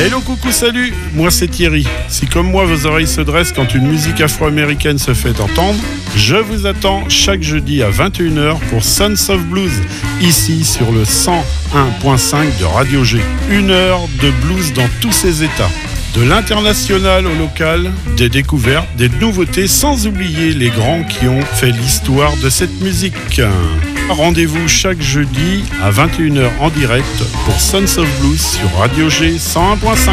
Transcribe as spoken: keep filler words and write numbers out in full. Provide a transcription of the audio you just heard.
Hello, coucou, salut, moi c'est Thierry. Si comme moi vos oreilles se dressent quand une musique afro-américaine se fait entendre, je vous attends chaque jeudi à vingt et une heures pour Sons of Blues, ici sur le cent un virgule cinq de Radio G. Une heure de blues dans tous ses états. De l'international au local, des découvertes, des nouveautés, sans oublier les grands qui ont fait l'histoire de cette musique. Rendez-vous chaque jeudi à vingt et une heures en direct pour Sons of Blues sur Radio G cent un virgule cinq.